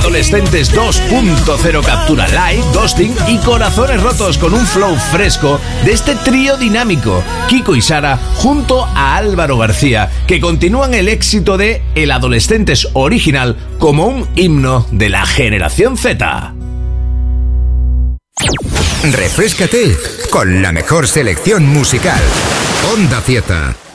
Adolescentes 2.0 captura Live, Ghosting y Corazones Rotos con un flow fresco de este trío dinámico, Kiko y Sara junto a Álvaro García, que continúan el éxito de El Adolescentes original como un himno de la generación Z. Refréscate con la mejor selección musical. Onda Z.